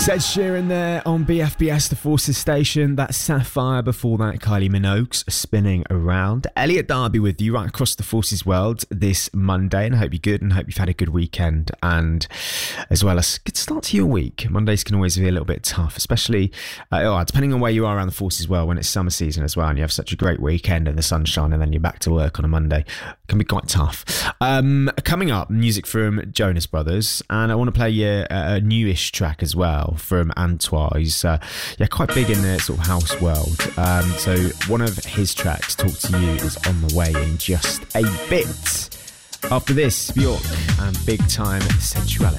Ed Sheeran there on BFBS, the Forces station. That's Sapphire. Before that, Kylie Minogue's Spinning Around. Elliot Darby with you right across the Forces world this Monday, and I hope you're good and hope you've had a good weekend and as well as a good start to your week. Mondays can always be a little bit tough, especially depending on where you are around the Forces world when it's summer season as well and you have such a great weekend and the sunshine and then you're back to work on a Monday. It can be quite tough. Coming up, music from Jonas Brothers, and I want to play you a newish track as well from Antoine. He's quite big in the sort of house world. So one of his tracks, Talk to You, is on the way in just a bit. After this, Bjork and Big Time Sensuality.